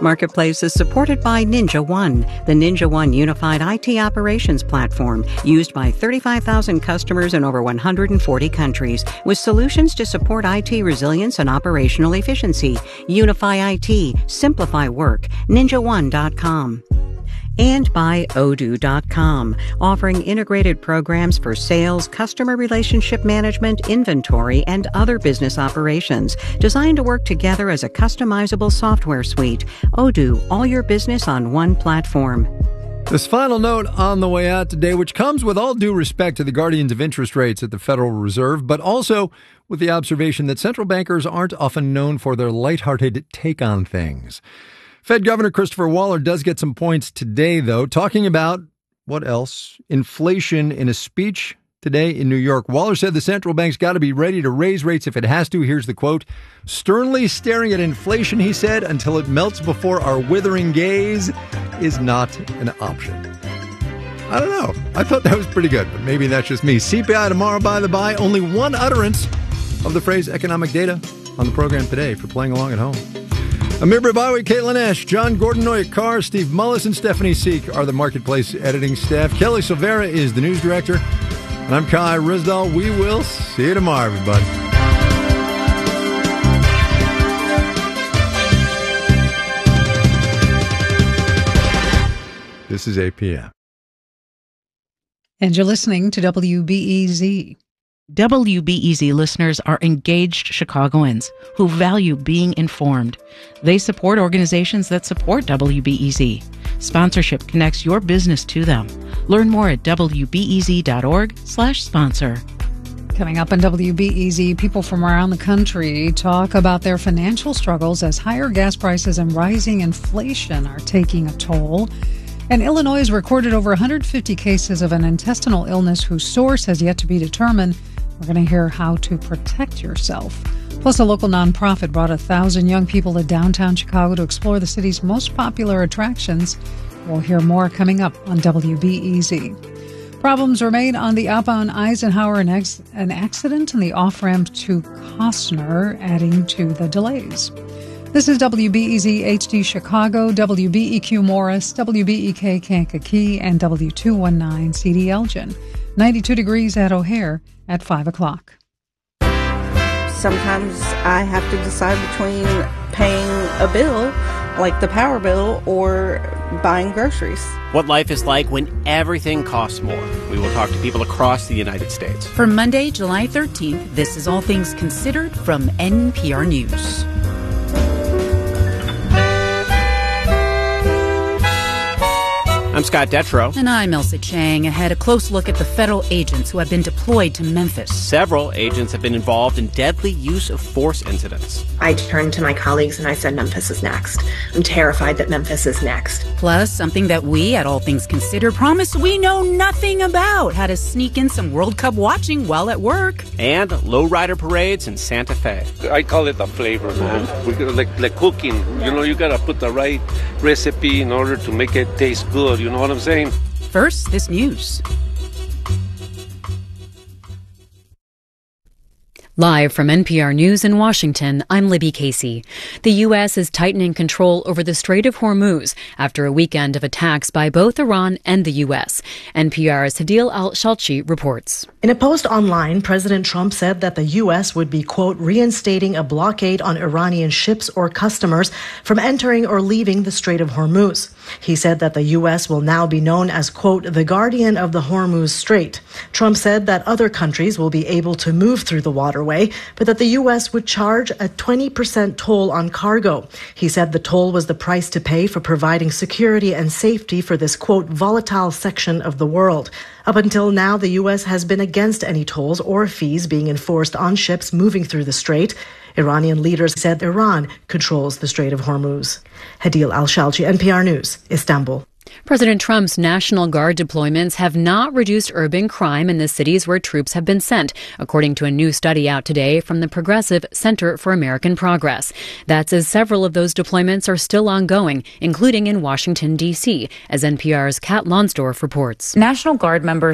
Marketplace is supported by Ninja One, the Ninja One unified IT operations platform used by 35,000 customers in over 140 countries, with solutions to support IT resilience and operational efficiency. Unify IT, simplify work. NinjaOne.com. And by Odoo.com, offering integrated programs for sales, customer relationship management, inventory, and other business operations, designed to work together as a customizable software suite. Odoo, all your business on one platform. This final note on the way out today, which comes with all due respect to the guardians of interest rates at the Federal Reserve, but also with the observation that central bankers aren't often known for their lighthearted take on things. Fed Governor Christopher Waller does get some points today, though, talking about, what else? Inflation in a speech today in New York. Waller said the central bank's got to be ready to raise rates if it has to. Here's the quote. "Sternly staring at inflation," he said, "until it melts before our withering gaze is not an option." I don't know. I thought that was pretty good, but maybe that's just me. CPI tomorrow, by the by. Only one utterance of the phrase economic data on the program today for playing along at home. Amir Brabawi, Caitlin Esch, John Gordon, Noya Carr, Steve Mullis, and Stephanie Seek are the Marketplace editing staff. Kelly Silvera is the news director. And I'm Kai Rizdal. We will see you tomorrow, everybody. This is APM. And you're listening to WBEZ. WBEZ listeners are engaged Chicagoans who value being informed. They support organizations that support WBEZ. Sponsorship connects your business to them. Learn more at wbez.org/sponsor. Coming up on WBEZ, people from around the country talk about their financial struggles as higher gas prices and rising inflation are taking a toll. And Illinois has recorded over 150 cases of an intestinal illness whose source has yet to be determined. We're going to hear how to protect yourself. Plus, a local nonprofit brought 1,000 young people to downtown Chicago to explore the city's most popular attractions. We'll hear more coming up on WBEZ. Problems were made on the outbound Eisenhower, an accident in the off-ramp to Costner, adding to the delays. This is WBEZ HD Chicago, WBEQ Morris, WBEK Kankakee, and W219 CD Elgin. 92 degrees at O'Hare at 5 o'clock. Sometimes I have to decide between paying a bill, like the power bill, or buying groceries. What life is like when everything costs more. We will talk to people across the United States. For Monday, July 13th, this is All Things Considered from NPR News. I'm Scott Detrow. And I'm Elsa Chang. Ahead, a close look at the federal agents who have been deployed to Memphis. Several agents have been involved in deadly use of force incidents. I turned to my colleagues and I said, Memphis is next. I'm terrified that Memphis is next. Plus, something that we at All Things Considered promise we know nothing about. How to sneak in some World Cup watching while at work. And lowrider parades in Santa Fe. I call it the flavor, man. Like cooking. You know, you got to put the right recipe in order to make it taste good. You know what I'm saying? First, this news. Live from NPR News in Washington, I'm Libby Casey. The U.S. is tightening control over the Strait of Hormuz after a weekend of attacks by both Iran and the U.S. NPR's Hadil Al-Shalchi reports. In a post online, President Trump said that the U.S. would be, quote, reinstating a blockade on Iranian ships or customers from entering or leaving the Strait of Hormuz. He said that the U.S. will now be known as, quote, the guardian of the Hormuz Strait. Trump said that other countries will be able to move through the waterway, but that the U.S. would charge a 20% toll on cargo. He said the toll was the price to pay for providing security and safety for this, quote, volatile section of the world. Up until now, the U.S. has been against any tolls or fees being enforced on ships moving through the strait. Iranian leaders said Iran controls the Strait of Hormuz. Hadil Al-Shalchi, NPR News, Istanbul. President Trump's National Guard deployments have not reduced urban crime in the cities where troops have been sent, according to a new study out today from the Progressive Center for American Progress. That's as several of those deployments are still ongoing, including in Washington, D.C., as NPR's Kat Lonsdorf reports. National Guard members